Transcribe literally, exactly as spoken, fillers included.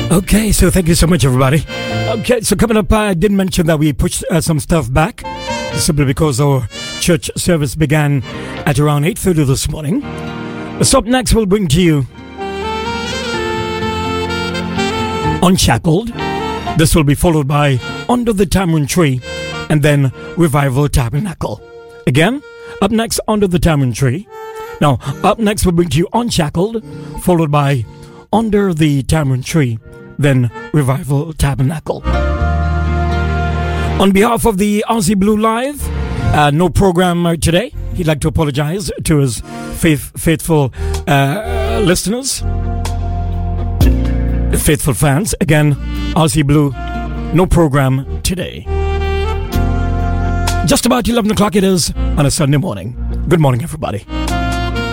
Okay, so thank you so much, everybody. Okay, so coming up, I did mention that we pushed uh, some stuff back simply because our church service began at around eight thirty this morning. So up next, we'll bring to you Unshackled. This will be followed by Under the Tamarind Tree and then Revival Tabernacle. Again, up next, Under the Tamarind Tree. Now, up next, we'll bring to you Unshackled, followed by Under the Tamarind Tree, then Revival Tabernacle. On behalf of the Aussie Blue Live, uh, no program uh, today. He'd like to apologize to his faith, faithful uh, listeners, faithful fans. Again, Aussie Blue, no program today. Just about eleven o'clock it is on a Sunday morning. Good morning, everybody.